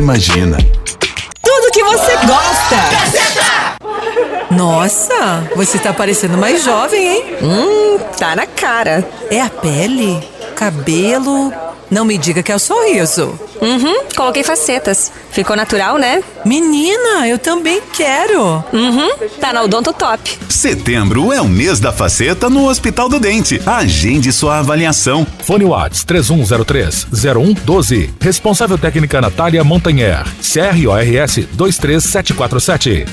imagina. Tudo que você gosta. Gazeta! Nossa, você tá parecendo mais jovem, hein? Tá na cara. É a pele? Cabelo? Não me diga que é o sorriso. Coloquei facetas. Ficou natural, né? Menina, eu também quero. Tá na Odonto Top. Setembro é o mês da faceta no Hospital do Dente. Agende sua avaliação. Fone Whats 3103-0112. Responsável técnica Natália Montanher. CRORS 23747.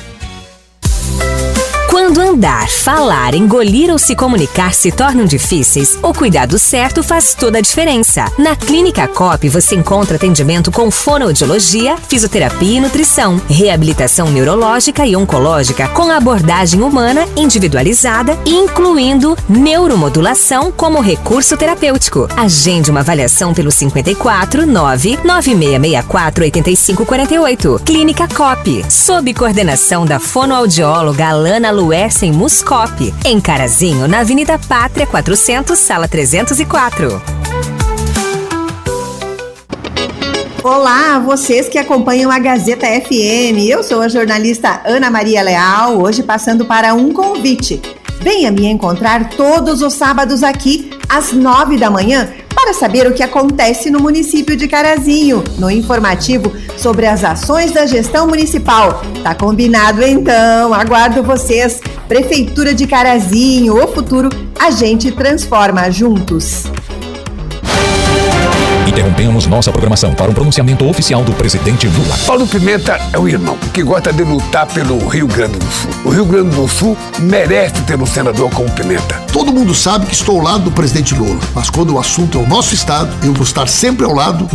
Quando andar, falar, engolir ou se comunicar se tornam difíceis, o cuidado certo faz toda a diferença. Na Clínica COP você encontra atendimento com fonoaudiologia, fisioterapia e nutrição, reabilitação neurológica e oncológica com abordagem humana individualizada e incluindo neuromodulação como recurso terapêutico. Agende uma avaliação pelo 54 99664 8548. Clínica COP, sob coordenação da fonoaudióloga Alana Luersen Muscop, em Carazinho, na Avenida Pátria 400, sala 304. Olá, vocês que acompanham a Gazeta FM. Eu sou a jornalista Ana Maria Leal, hoje passando para um convite. Venha me encontrar todos os sábados aqui, às 9 da manhã, para saber o que acontece no município de Carazinho, no informativo sobre as ações da gestão municipal. Tá combinado então, aguardo vocês. Prefeitura de Carazinho, o futuro a gente transforma juntos. Interrompemos nossa programação para um pronunciamento oficial do presidente Lula. Paulo Pimenta é um irmão que gosta de lutar pelo Rio Grande do Sul. O Rio Grande do Sul merece ter um senador como Pimenta. Todo mundo sabe que estou ao lado do presidente Lula, mas quando o assunto é o nosso estado, eu vou estar sempre ao lado